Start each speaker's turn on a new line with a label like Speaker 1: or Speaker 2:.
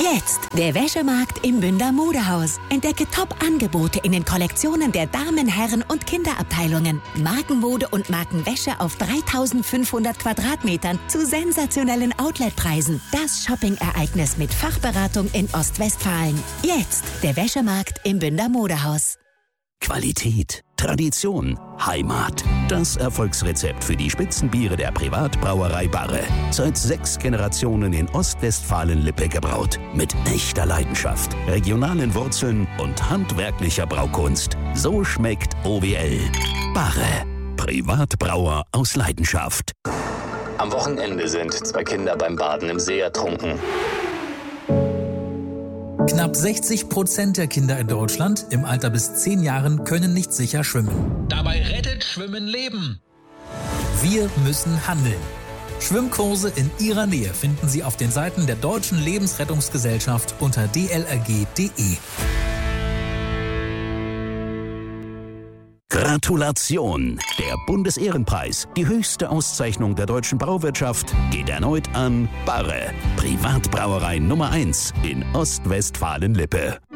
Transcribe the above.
Speaker 1: Jetzt der Wäschemarkt im Bünder Modehaus. Entdecke Top-Angebote in den Kollektionen der Damen-, Herren- und Kinderabteilungen. Markenmode und Markenwäsche auf 3.500 Quadratmetern zu sensationellen Outletpreisen. Das Shopping-Ereignis mit Fachberatung in Ostwestfalen. Jetzt der Wäschemarkt im Bünder Modehaus.
Speaker 2: Qualität, Tradition, Heimat. Das Erfolgsrezept für die Spitzenbiere der Privatbrauerei Barre. Seit 6 Generationen in Ostwestfalen-Lippe gebraut. Mit echter Leidenschaft, regionalen Wurzeln und handwerklicher Braukunst. So schmeckt OWL. Barre. Privatbrauer aus Leidenschaft.
Speaker 3: Am Wochenende sind 2 Kinder beim Baden im See ertrunken.
Speaker 4: Knapp 60% der Kinder in Deutschland im Alter bis 10 Jahren können nicht sicher schwimmen.
Speaker 5: Dabei rettet Schwimmen Leben.
Speaker 4: Wir müssen handeln. Schwimmkurse in Ihrer Nähe finden Sie auf den Seiten der Deutschen Lebensrettungsgesellschaft unter dlrg.de.
Speaker 2: Gratulation! Der Bundesehrenpreis, die höchste Auszeichnung der deutschen Brauwirtschaft, geht erneut an Barre, Privatbrauerei Nummer 1 in Ostwestfalen-Lippe.